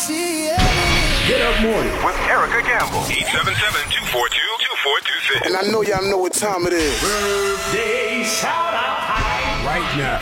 Get Up Morning with Erica Campbell. 877-242-2426. And I know y'all know what time it is. Birthday shout out time right now.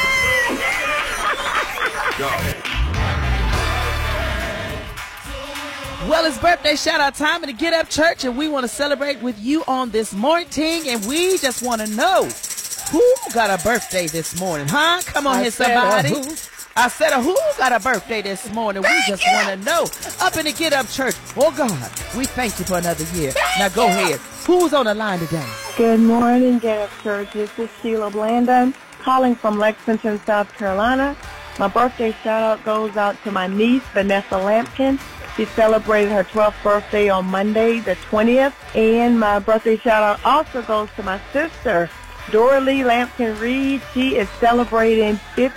Well, it's birthday shout-out time at the Get Up Church, and we want to celebrate with you on this morning, and we just want to know who got a birthday this morning, huh? Come on here, somebody. I said, who got a birthday this morning? We just want to know. Up in the Get Up Church. Oh, God, we thank you for another year. Now, go ahead. Who's on the line today? Good morning, Get Up Church. This is Sheila Blandon, calling from Lexington, South Carolina. My birthday shout-out goes out to my niece, Vanessa Lampkin. She celebrated her 12th birthday on Monday, the 20th. And my birthday shout-out also goes to my sister, Doralee Lampkin-Reed. She is celebrating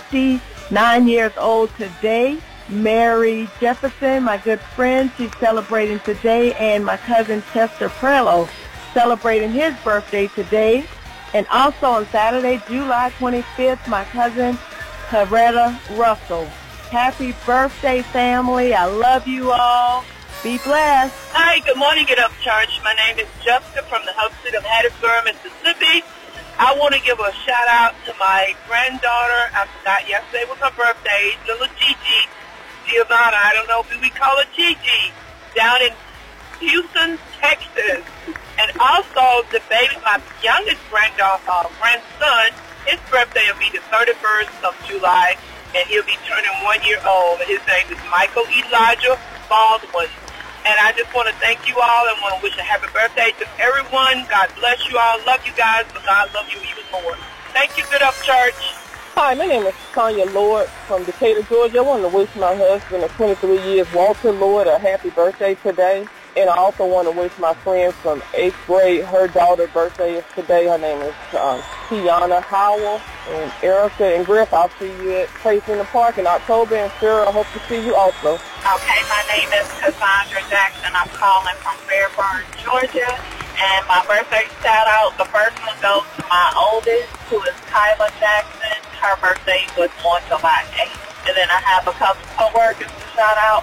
59 years old today. Mary Jefferson, my good friend, she's celebrating today. And my cousin, Chester Prello, celebrating his birthday today. And also on Saturday, July 25th, my cousin, Coretta Russell. Happy birthday, family. I love you all. Be blessed. Hi, good morning, Get Up Church. My name is Jessica from the hub city of Hattiesburg, Mississippi. I want to give a shout out to my granddaughter. I forgot yesterday was her birthday, little Gigi Giovanna. I don't know if we call her Gigi, down in Houston, Texas. And also the baby, my youngest grandson, his birthday will be the 31st of July. And he'll be turning 1 year old. His name is Michael Elijah Baldwin. And I just want to thank you all and want to wish a happy birthday to everyone. God bless you all. Love you guys, but God love you even more. Thank you, Good Up Church. Hi, my name is Tanya Lord from Decatur, Georgia. I want to wish my husband of 23 years, Walter Lord, a happy birthday today. And I also want to wish my friend from 8th grade, her daughter's birthday is today. Her name is Tiana Howell. And Erica and Griff, I'll see you at Place in the Park in October. And Sarah, I hope to see you also. Okay, my name is Cassandra Jackson. I'm calling from Fairburn, Georgia. And my birthday shout-out, the first one goes to my oldest, who is Kyla Jackson. Her birthday was on July 8th. And then I have a couple co-workers to shout out.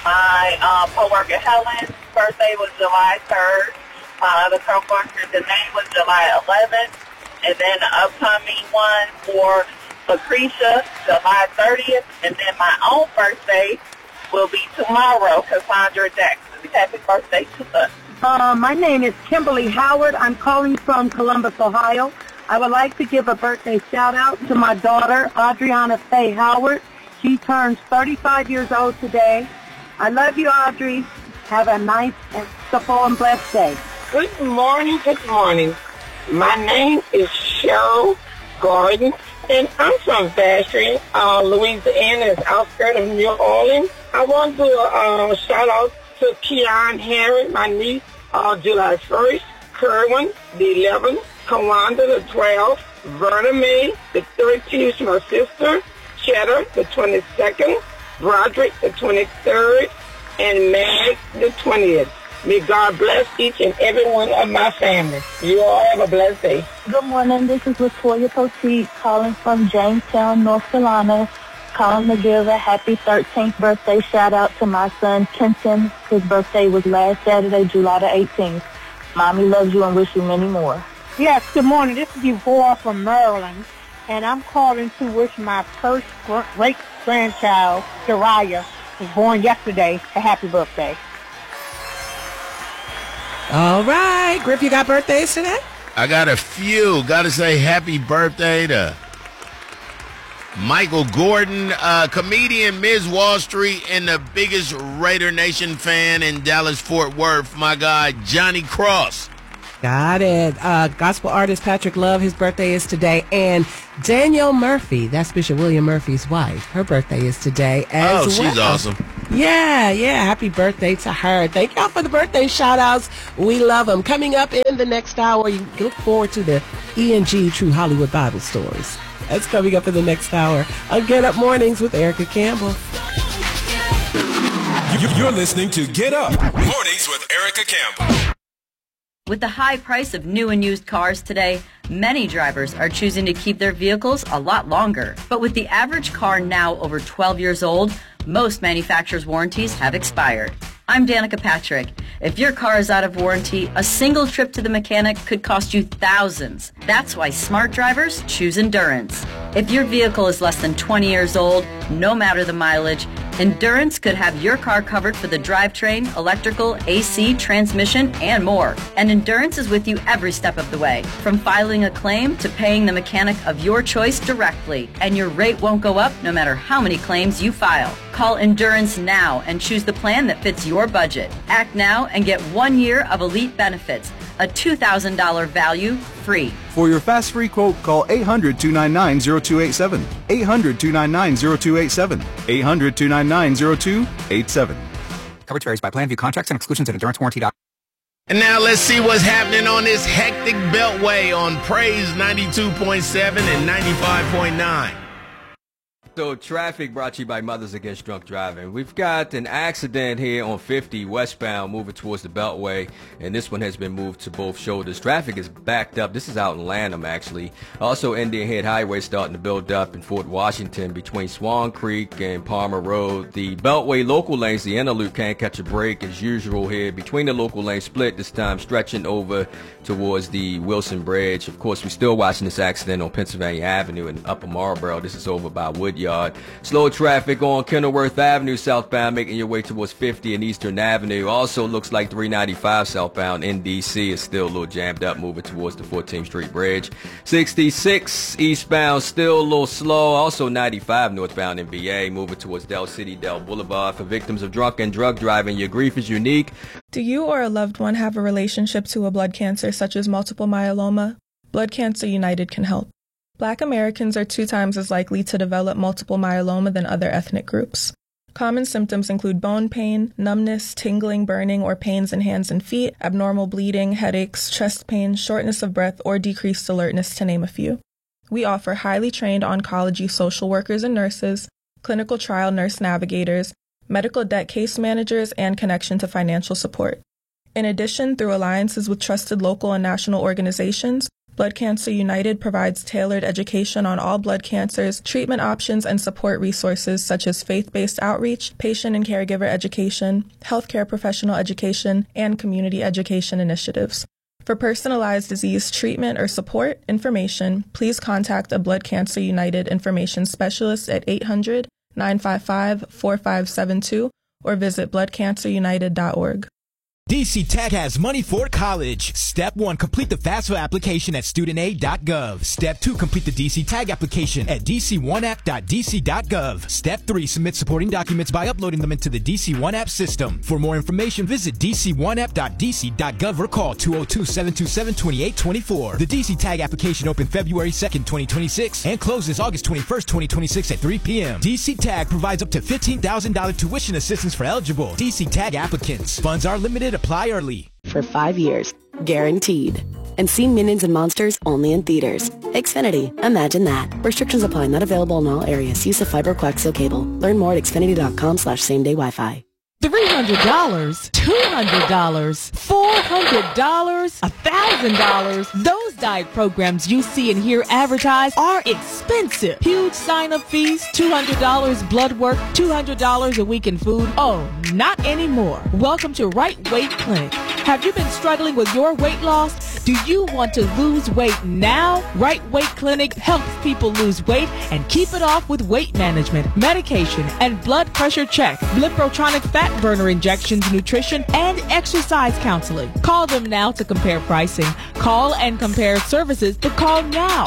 My co-worker Helen's birthday was July 3rd. My other co-worker, the name was July 11th. And then the upcoming one for Lucretia, July 30th. And then my own birthday will be tomorrow, Cassandra Jackson. Happy birthday to us. My name is Kimberly Howard. I'm calling from Columbus, Ohio. I would like to give a birthday shout-out to my daughter, Adriana Faye Howard. She turns 35 years old today. I love you, Audrey. Have a nice and simple and blessed day. Good morning, good morning. My name is Cheryl Gordon, and I'm from Vacherie, Louisiana, it's outskirts of New Orleans. I want to shout out to Keon Harry, my niece, July 1st, Kerwin, the 11th, Kawanda, the 12th, Verna May, the 13th, my sister, Cheddar, the 22nd, Roderick, the 23rd, and Mag, the 20th. May God bless each and every one of my family. You all have a blessed day. Good morning. This is Latoya Poteet calling from Jamestown, North Carolina, calling to give a happy 13th birthday shout-out to my son, Kenton. His birthday was last Saturday, July the 18th. Mommy loves you and wish you many more. Yes, good morning. This is Yvonne from Maryland, and I'm calling to wish my first great-grandchild, Jariah, was born yesterday, a happy birthday. All right. Griff, you got birthdays today? I got a few. Got to say happy birthday to Michael Gordon, comedian, Ms. Wall Street, and the biggest Raider Nation fan in Dallas-Fort Worth, my guy, Johnny Cross. Got it. Gospel artist Patrick Love, his birthday is today. And Danielle Murphy, that's Bishop William Murphy's wife. Her birthday is today as well. Oh, she's awesome. Yeah. Happy birthday to her. Thank y'all for the birthday shout-outs. We love them. Coming up in the next hour, you can look forward to the E&G True Hollywood Bible Stories. That's coming up in the next hour on Get Up Mornings with Erica Campbell. You're listening to Get Up Mornings with Erica Campbell. With the high price of new and used cars today, many drivers are choosing to keep their vehicles a lot longer. But with the average car now over 12 years old, Most manufacturers' warranties have expired. I'm Danica Patrick. If your car is out of warranty, a single trip to the mechanic could cost you thousands. That's why smart drivers choose Endurance. If your vehicle is less than 20 years old, no matter the mileage, Endurance could have your car covered for the drivetrain, electrical, AC, transmission, and more. And Endurance is with you every step of the way, from filing a claim to paying the mechanic of your choice directly. And your rate won't go up no matter how many claims you file. Call Endurance now and choose the plan that fits your budget. Act now and get 1 year of elite benefits, a $2,000 value free. For your fast free quote, call 800-299-0287. 800-299-0287. 800-299-0287. Coverage varies by plan. View contracts and exclusions at endurancewarranty.com. And now let's see what's happening on this hectic beltway on Praise 92.7 and 95.9. So traffic brought to you by Mothers Against Drunk Driving. We've got an accident here on 50 westbound moving towards the Beltway, and this one has been moved to both shoulders. Traffic is backed up. This is out in Lanham, actually. Also, Indian Head Highway starting to build up in Fort Washington between Swan Creek and Palmer Road. The Beltway local lanes, the inner loop, can't catch a break as usual here between the local lane split, this time stretching over towards the Wilson Bridge. Of course, we're still watching this accident on Pennsylvania Avenue in Upper Marlboro. This is over by Woodyard. Slow traffic on Kenilworth Avenue southbound, making your way towards 50 and Eastern Avenue. Also looks like 395 southbound in D.C. is still a little jammed up, moving towards the 14th Street Bridge. 66 eastbound, still a little slow. Also 95 northbound in VA, moving towards Del City, Del Boulevard. For victims of drunk and drug driving, your grief is unique. Do you or a loved one have a relationship to a blood cancer such as multiple myeloma? Blood Cancer United can help. Black Americans are 2 times as likely to develop multiple myeloma than other ethnic groups. Common symptoms include bone pain, numbness, tingling, burning, or pains in hands and feet, abnormal bleeding, headaches, chest pain, shortness of breath, or decreased alertness, to name a few. We offer highly trained oncology social workers and nurses, clinical trial nurse navigators, medical debt case managers, and connection to financial support. In addition, through alliances with trusted local and national organizations, Blood Cancer United provides tailored education on all blood cancers, treatment options, and support resources such as faith-based outreach, patient and caregiver education, healthcare professional education, and community education initiatives. For personalized disease treatment or support information, please contact a Blood Cancer United information specialist at 800-955-4572 or visit bloodcancerunited.org. DC Tech has money for college. Step 1, complete the FAFSA application at studentaid.gov. Step 2, complete the DC Tag application at dc1app.dc.gov. Step 3, submit supporting documents by uploading them into the DC One App system. For more information, visit dc1app.dc.gov or call 202-727-2824. The DC Tag application opened February 2nd, 2026 and closes August 21st, 2026 at 3 p.m. DC Tag provides up to $15,000 tuition assistance for eligible DC Tag applicants. Funds are limited. Apply early. For 5 years, guaranteed. And seen Minions and Monsters only in theaters. Xfinity, imagine that. Restrictions apply, not available in all areas. Use of fiber coaxial cable. Learn more at xfinity.com/same-day Wi-Fi. $300, $200, $400, $1,000. Those diet programs you see and hear advertised are expensive. Huge sign-up fees, $200 blood work, $200 a week in food. Oh, not anymore. Welcome to Right Weight Clinic. Have you been struggling with your weight loss? Do you want to lose weight now? Right Weight Clinic helps people lose weight and keep it off with weight management, medication, and blood pressure check, Bliprotronic fat burner injections, nutrition, and exercise counseling. Call them now to compare pricing. Call and compare services, but call now.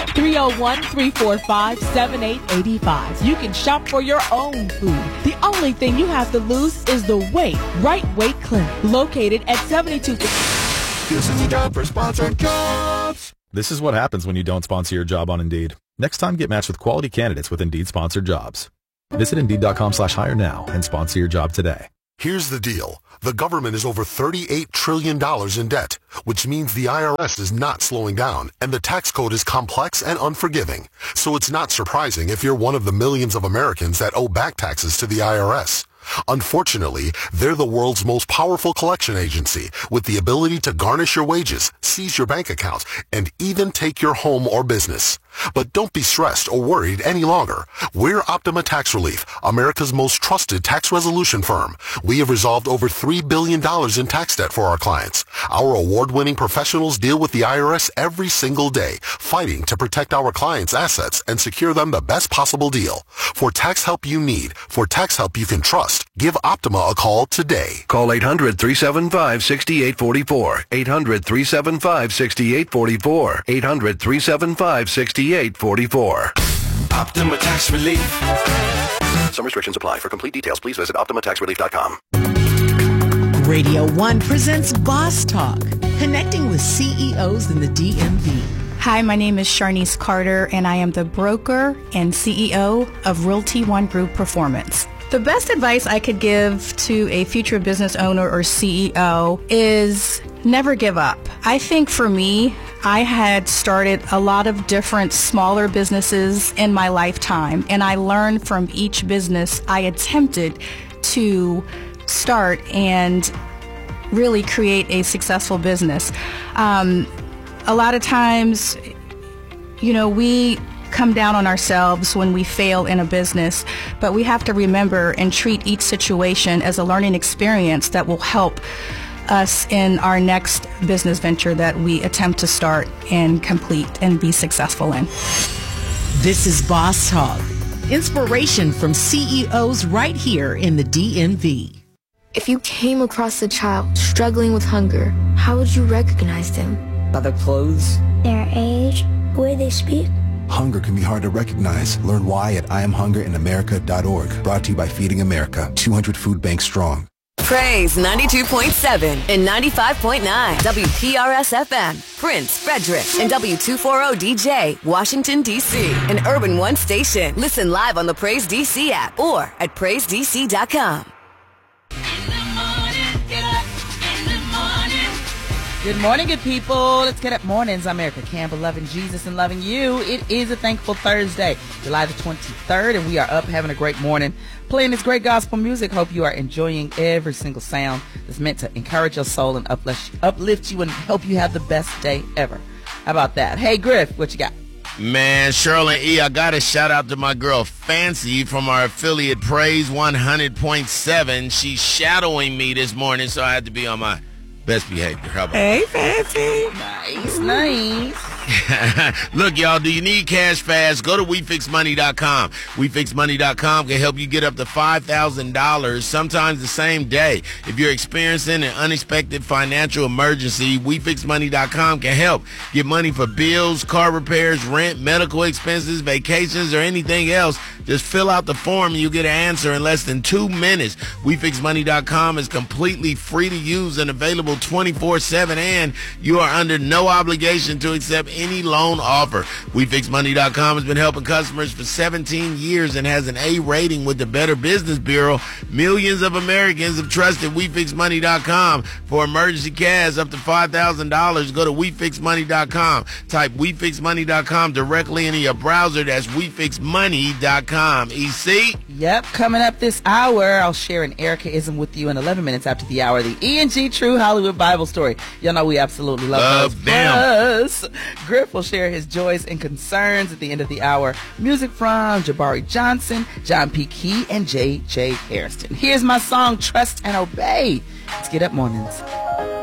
301-345-7885. You can shop for your own food. The only thing you have to lose is the weight. Right Weight Clinic, located at 72. This is the job for sponsored jobs. This is what happens when you don't sponsor your job on Indeed. Next time, get matched with quality candidates with Indeed sponsored jobs. Visit Indeed.com/hire now and sponsor your job today. Here's the deal. The government is over $38 trillion in debt, which means the IRS is not slowing down, and the tax code is complex and unforgiving. So it's not surprising if you're one of the millions of Americans that owe back taxes to the IRS. Unfortunately, they're the world's most powerful collection agency with the ability to garnish your wages, seize your bank accounts, and even take your home or business. But don't be stressed or worried any longer. We're Optima Tax Relief, America's most trusted tax resolution firm. We have resolved over $3 billion in tax debt for our clients. Our award-winning professionals deal with the IRS every single day, fighting to protect our clients' assets and secure them the best possible deal. For tax help you need, for tax help you can trust, give Optima a call today. Call 800-375-6844. 800-375-6844. 800-375-6844. Optima Tax Relief. Some restrictions apply. For complete details, please visit OptimaTaxRelief.com. Radio 1 presents Boss Talk, connecting with CEOs in the DMV. Hi, my name is Sharnice Carter, and I am the broker and CEO of Realty One Group Performance. The best advice I could give to a future business owner or CEO is never give up. I think for me, I had started a lot of different smaller businesses in my lifetime, and I learned from each business I attempted to start and really create a successful business. A lot of times, we come down on ourselves when we fail in a business, but we have to remember and treat each situation as a learning experience that will help us in our next business venture that we attempt to start and complete and be successful in. This is Boss Talk, inspiration from CEOs right here in the DMV. If you came across a child struggling with hunger, how would you recognize them? By their clothes, their age, the way they speak. Hunger can be hard to recognize. Learn why at IamHungerInAmerica.org. Brought to you by Feeding America, 200 food banks strong. Praise 92.7 and 95.9 WPRS-FM, Prince, Frederick, and W240DJ, Washington, D.C., an Urban One station. Listen live on the Praise DC app or at PraiseDC.com. Good morning, good people. Let's get up mornings. I'm Erica Campbell, loving Jesus and loving you. It is a Thankful Thursday, July the 23rd, and we are up having a great morning, playing this great gospel music. Hope you are enjoying every single sound that's meant to encourage your soul and uplift you and help you have the best day ever. How about that? Hey, Griff, what you got? Man, Shirley E., I got a shout out to my girl Fancy from our affiliate Praise 100.7. She's shadowing me this morning, so I had to be on my best behavior. How about Hey, Fancy. Nice. Look, y'all, do you need cash fast? Go to WeFixMoney.com. WeFixMoney.com can help you get up to $5,000, sometimes the same day. If you're experiencing an unexpected financial emergency, WeFixMoney.com can help. Get money for bills, car repairs, rent, medical expenses, vacations, or anything else. Just fill out the form and you'll get an answer in less than 2 minutes. WeFixMoney.com is completely free to use and available 24/7, and you are under no obligation to accept any loan offer. WeFixMoney.com has been helping customers for 17 years and has an A rating with the Better Business Bureau. Millions of Americans have trusted WeFixMoney.com for emergency cash up to $5,000. Go to WeFixMoney.com. Type WeFixMoney.com directly into your browser. That's WeFixMoney.com. EC? Yep, coming up this hour, I'll share an Erica-ism with you in 11 minutes after the hour. The E&G True Hollywood Bible Story. Y'all know we absolutely love those. Griff will share his joys and concerns at the end of the hour. Music from Jabari Johnson, John P. Key, and J.J. Harrison. Here's my song, Trust and Obey. Let's get up mornings.